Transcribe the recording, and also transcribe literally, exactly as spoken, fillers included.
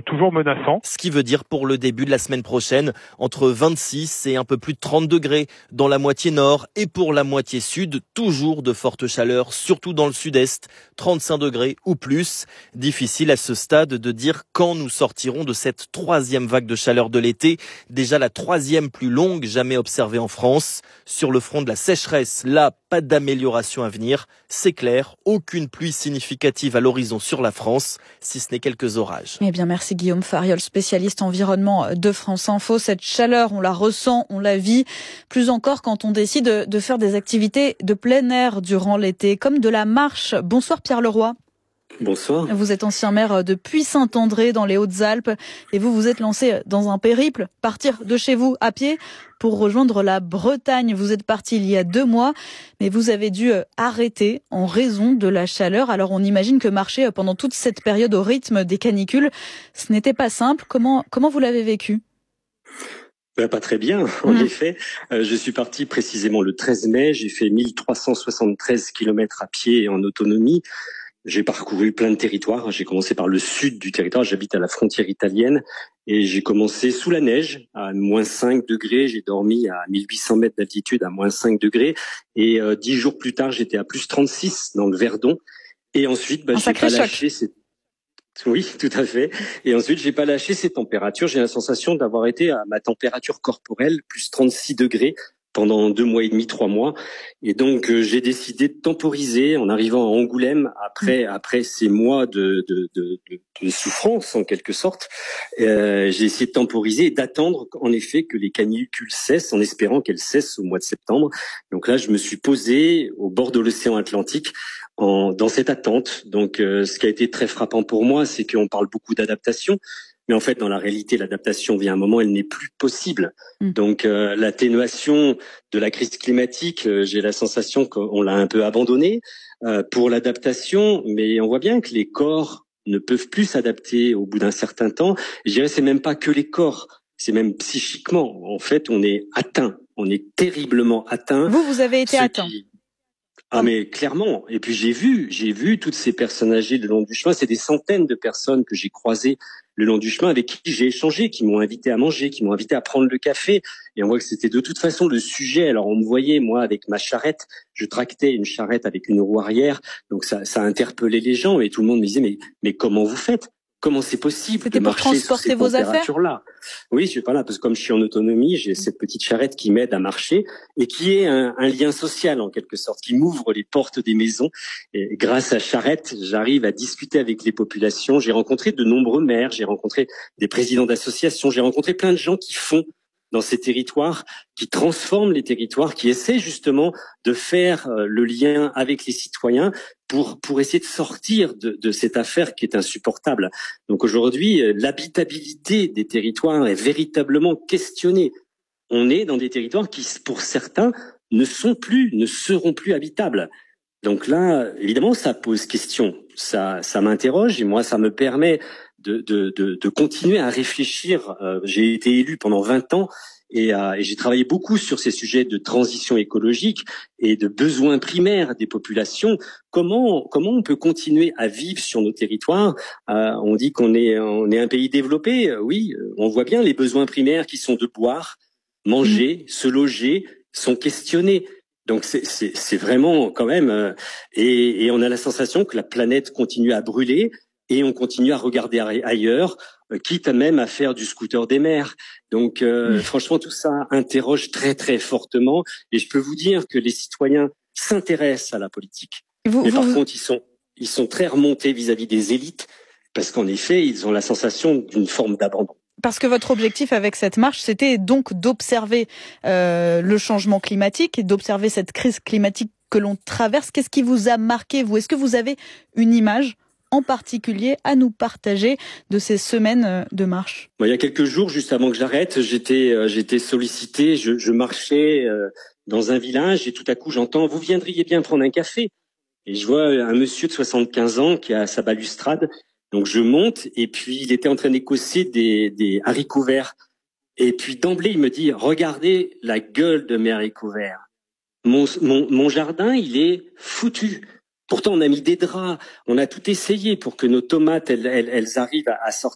toujours menaçant. Ce qui veut dire pour le début de la semaine prochaine, entre vingt-six et un peu plus de trente degrés dans la moitié nord et pour la moitié sud, toujours de fortes chaleurs, surtout dans le sud-est, trente-cinq degrés ou plus. Difficile à ce stade de dire quand nous sortirons de cette troisième vague de chaleur de l'été, déjà la troisième plus longue jamais observée en France. Sur le front de la sécheresse, là, pas d'amélioration à venir. C'est clair, aucune pluie significative à l'horizon sur la France, si ce n'est quelques orages. Eh bien, merci Guillaume Fariol, spécialiste environnement de France Info. Cette chaleur, on la ressent, on la vit, plus encore quand on décide de faire des activités de plein air durant l'été, comme de la marche. Bonsoir Pierre Leroy. Bonsoir. Vous êtes ancien maire de Puy-Saint-André dans les Hautes-Alpes et vous vous êtes lancé dans un périple, partir de chez vous à pied pour rejoindre la Bretagne. Vous êtes parti il y a deux mois, mais vous avez dû arrêter en raison de la chaleur. Alors on imagine que marcher pendant toute cette période au rythme des canicules, ce n'était pas simple. Comment, comment vous l'avez vécu ? Ben, pas très bien, en mmh. effet. Euh, je suis parti précisément le treize mai. J'ai fait mille trois cent soixante-treize kilomètres à pied en autonomie. J'ai parcouru plein de territoires. J'ai commencé par le sud du territoire. J'habite à la frontière italienne et j'ai commencé sous la neige à moins cinq degrés. J'ai dormi à mille huit cents mètres d'altitude à moins cinq degrés. Et euh, dix jours plus tard, j'étais à plus trente-six dans le Verdon. Et ensuite, bah, j'ai pas lâché ces... Oui, tout à fait. Et ensuite, j'ai pas lâché ces températures. J'ai la sensation d'avoir été à ma température corporelle, plus trente-six degrés, pendant deux mois et demi, trois mois. Et donc, euh, j'ai décidé de temporiser en arrivant à Angoulême après, après ces mois de, de, de, de, de souffrance, en quelque sorte. Euh, j'ai essayé de temporiser et d'attendre, en effet, que les canicules cessent, en espérant qu'elles cessent au mois de septembre. Donc là, je me suis posé au bord de l'océan Atlantique en, dans cette attente. Donc, euh, ce qui a été très frappant pour moi, c'est qu'on parle beaucoup d'adaptation. Mais en fait, dans la réalité, l'adaptation vient à un moment, elle n'est plus possible. Mmh. Donc, euh, l'atténuation de la crise climatique, euh, j'ai la sensation qu'on l'a un peu abandonnée euh, pour l'adaptation. Mais on voit bien que les corps ne peuvent plus s'adapter au bout d'un certain temps. Et je dirais, c'est même pas que les corps, c'est même psychiquement. En fait, on est atteint, on est terriblement atteint. Vous, vous avez été atteint. Qui... Ah mais clairement. Et puis j'ai vu, j'ai vu toutes ces personnes âgées le long du chemin. C'est des centaines de personnes que j'ai croisées le long du chemin, avec qui j'ai échangé, qui m'ont invité à manger, qui m'ont invité à prendre le café. Et on voit que c'était de toute façon le sujet. Alors on me voyait, moi, avec ma charrette, je tractais une charrette avec une roue arrière. Donc ça, ça interpellait les gens et tout le monde me disait, mais, mais comment vous faites ? Comment c'est possible C'était de pour marcher transporter sur ces vos affaires températures-là ? Oui, je suis pas là parce que comme je suis en autonomie, j'ai cette petite charrette qui m'aide à marcher et qui est un, un lien social en quelque sorte, qui m'ouvre les portes des maisons. Et grâce à charrette, j'arrive à discuter avec les populations. J'ai rencontré de nombreux maires, j'ai rencontré des présidents d'associations, j'ai rencontré plein de gens qui font dans ces territoires, qui transforment les territoires, qui essaient justement de faire le lien avec les citoyens pour pour essayer de sortir de, de cette affaire qui est insupportable. Donc aujourd'hui, l'habitabilité des territoires est véritablement questionnée. On est dans des territoires qui, pour certains, ne sont plus, ne seront plus habitables. Donc là, évidemment, ça pose question. Ça, ça m'interroge et moi, ça me permet de, de, de, de continuer à réfléchir. Euh, j'ai été élu pendant vingt ans et, euh, et j'ai travaillé beaucoup sur ces sujets de transition écologique et de besoins primaires des populations. Comment, comment on peut continuer à vivre sur nos territoires ? euh, On dit qu'on est, on est un pays développé. Oui, on voit bien les besoins primaires qui sont de boire, manger, mmh. se loger, sont questionnés. Donc c'est, c'est, c'est vraiment quand même... Euh, et, et on a la sensation que la planète continue à brûler et on continue à regarder ailleurs, euh, quitte à même à faire du scooter des mers. Donc euh, mmh. franchement, tout ça interroge très très fortement. Et je peux vous dire que les citoyens s'intéressent à la politique. Vous, Mais vous, par vous... contre, ils sont, ils sont très remontés vis-à-vis des élites parce qu'en effet, ils ont la sensation d'une forme d'abandon. Parce que votre objectif avec cette marche, c'était donc d'observer euh, le changement climatique et d'observer cette crise climatique que l'on traverse. Qu'est-ce qui vous a marqué, vous ? Est-ce que vous avez une image en particulier à nous partager de ces semaines de marche ? Bon, il y a quelques jours, juste avant que j'arrête, j'étais, euh, j'étais sollicité, je, je marchais euh, dans un village et tout à coup j'entends « Vous viendriez bien prendre un café ?» Et je vois un monsieur de soixante-quinze ans qui a sa balustrade. Donc je monte et puis il était en train d'écosser des, des haricots verts. Et puis d'emblée il me dit « Regardez la gueule de mes haricots verts. Mon, mon, mon jardin, il est foutu. » Pourtant, on a mis des draps, on a tout essayé pour que nos tomates, elles, elles, elles arrivent à, à sortir.